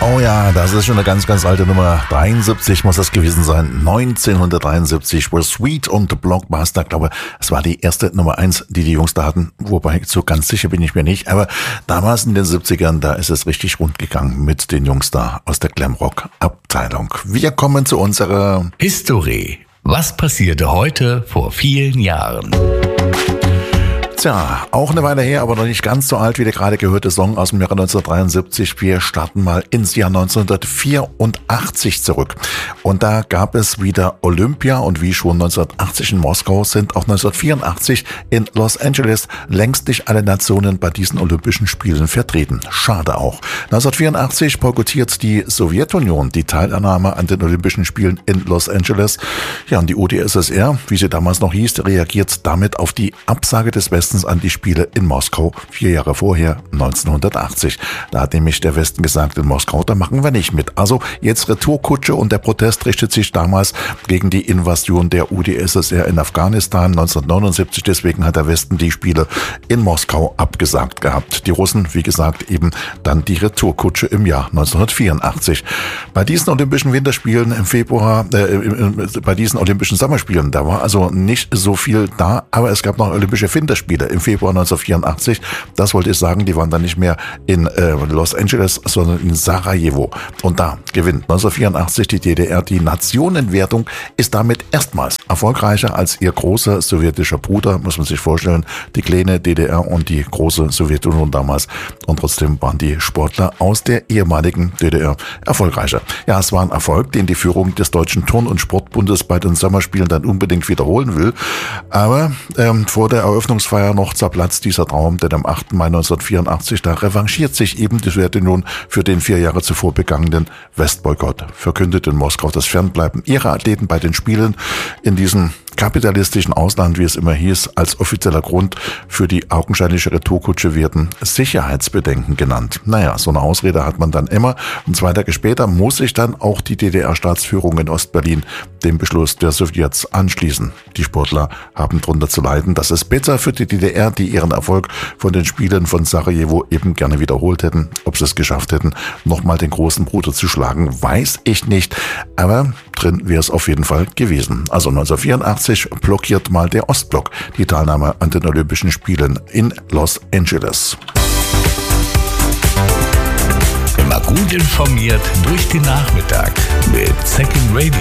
Oh ja, das ist schon eine ganz, ganz alte Nummer. 73 muss das gewesen sein. 1973 war Sweet und Blockbuster. Ich glaube, es war die erste Nummer 1, die Jungs da hatten. Wobei, so ganz sicher bin ich mir nicht. Aber damals in den 70ern, da ist es richtig rund gegangen mit den Jungs da aus der Glamrock-Abteilung. Wir kommen zu unserer History. Was passierte heute vor vielen Jahren? Tja, auch eine Weile her, aber noch nicht ganz so alt wie der gerade gehörte Song aus dem Jahre 1973. Wir starten mal ins Jahr 1984 zurück. Und da gab es wieder Olympia und wie schon 1980 in Moskau sind auch 1984 in Los Angeles längst nicht alle Nationen bei diesen Olympischen Spielen vertreten. Schade auch. 1984 boykottiert die Sowjetunion die Teilnahme an den Olympischen Spielen in Los Angeles. Ja, und die UdSSR, wie sie damals noch hieß, reagiert damit auf die Absage des Westens an die Spiele in Moskau 4 Jahre vorher, 1980. Da hat nämlich der Westen gesagt, in Moskau, da machen wir nicht mit. Also jetzt Retourkutsche und der Protest richtet sich damals gegen die Invasion der UdSSR in Afghanistan 1979. Deswegen hat der Westen die Spiele in Moskau abgesagt gehabt. Die Russen, wie gesagt, eben dann die Retourkutsche im Jahr 1984. Bei diesen Olympischen Winterspielen im Februar, bei diesen Olympischen Sommerspielen, da war also nicht so viel da, aber es gab noch Olympische Winterspiele im Februar 1984. Das wollte ich sagen, die waren dann nicht mehr in Los Angeles, sondern in Sarajevo. Und da gewinnt 1984 die DDR die Nationenwertung, ist damit erstmals erfolgreicher als ihr großer sowjetischer Bruder, muss man sich vorstellen, die kleine DDR und die große Sowjetunion damals. Und trotzdem waren die Sportler aus der ehemaligen DDR erfolgreicher. Ja, es war ein Erfolg, den die Führung des Deutschen Turn- und Sportbundes bei den Sommerspielen dann unbedingt wiederholen will. Aber vor der Eröffnungsfeier noch zerplatzt dieser Traum, denn am 8. Mai 1984, da revanchiert sich eben die Sowjetunion für den 4 Jahre zuvor begangenen Westboykott, verkündet in Moskau das Fernbleiben ihrer Athleten bei den Spielen in diesem kapitalistischen Ausland, wie es immer hieß, als offizieller Grund für die augenscheinliche Retourkutsche werden Sicherheitsbedenken genannt. Naja, so eine Ausrede hat man dann immer. Und 2 Tage später muss sich dann auch die DDR-Staatsführung in Ostberlin dem Beschluss der Sowjets anschließen. Die Sportler haben darunter zu leiden. Das ist bitter für die DDR, die ihren Erfolg von den Spielen von Sarajevo eben gerne wiederholt hätten. Ob sie es geschafft hätten, nochmal den großen Bruder zu schlagen, weiß ich nicht. Aber drin wäre es auf jeden Fall gewesen. Also 1984 blockiert mal der Ostblock die Teilnahme an den Olympischen Spielen in Los Angeles. Immer gut informiert durch den Nachmittag mit Second Radio.